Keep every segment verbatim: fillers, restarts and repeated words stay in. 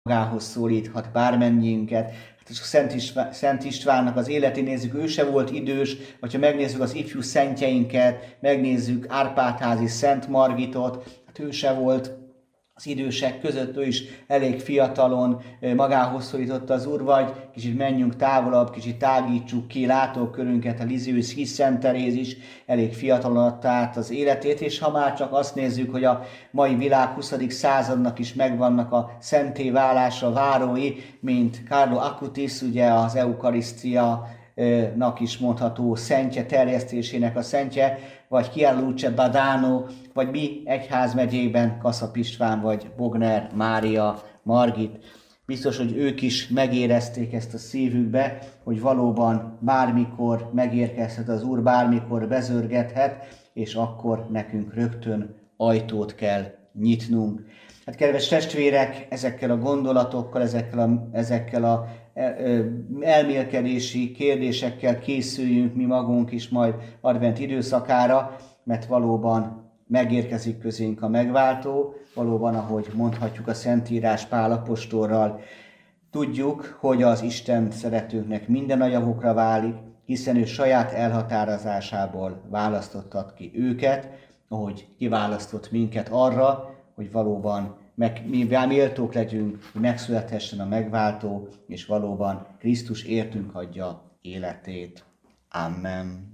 magához szólíthat bármennyiünket. Hát a Szent, István, Szent Istvánnak az életét nézzük, ő se volt idős, vagy ha megnézzük az ifjú szentjeinket, megnézzük Árpád-házi Szent Margitot, hát ő se volt az idősek között, ő is elég fiatalon magához szólította az Úr, vagy kicsit menjünk távolabb, kicsit tágítsuk ki látókörünket, a Lisieux His Szent Teréz is elég fiatalon adta át az életét, és ha már csak azt nézzük, hogy a mai világ huszadik századnak is megvannak a szenté válásra várói, mint Carlo Acutis, ugye az Eukarisztiának is mondható szentje, terjesztésének a szentje, vagy Chiarluce Badano, vagy mi egyházmegyében Kaszap István, vagy Bogner Mária Margit. Biztos, hogy ők is megérezték ezt a szívükbe, hogy valóban bármikor megérkezhet az Úr, bármikor bezörgethet, és akkor nekünk rögtön ajtót kell nyitnunk. Hát kedves testvérek, ezekkel a gondolatokkal, ezekkel a, ezekkel a elmélkedési kérdésekkel készüljünk mi magunk is majd advent időszakára, mert valóban megérkezik közénk a megváltó, valóban, ahogy mondhatjuk a Szentírás Pál apostolral, tudjuk, hogy az Isten szeretőknek minden a javukra válik, hiszen ő saját elhatározásából választottat ki őket, ahogy kiválasztott minket arra, hogy valóban meg, mi méltók legyünk, hogy megszülethessen a megváltó, és valóban Krisztus értünk adja életét. Amen.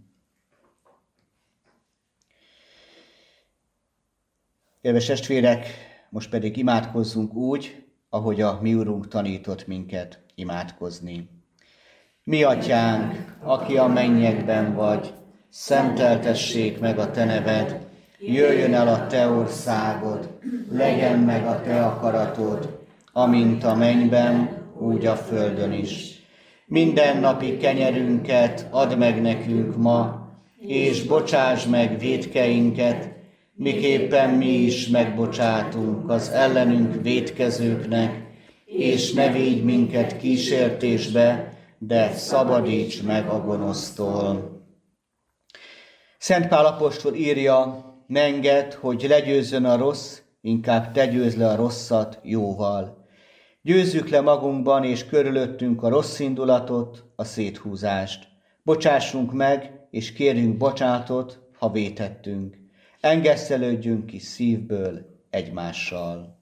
Kedves testvérek, most pedig imádkozzunk úgy, ahogy a mi Urunk tanított minket imádkozni. Mi atyánk, aki a mennyekben vagy, szenteltessék meg a te neved, jöjjön el a te országod, legyen meg a te akaratod, amint a mennyben, úgy a földön is. Mindennapi kenyerünket add meg nekünk ma, és bocsáss meg vétkeinket, miképpen mi is megbocsátunk az ellenünk vétkezőknek, és ne védj minket kísértésbe, de szabadíts meg a gonosztól. Szent Pál apostol írja, ne engedd, hogy legyőzzön a rossz, inkább te győzd le a rosszat jóval. Győzzük le magunkban és körülöttünk a rossz indulatot, a széthúzást. Bocsássunk meg, és kérjünk bocsánatot, ha vétettünk. Engesztelődjünk ki szívből egymással.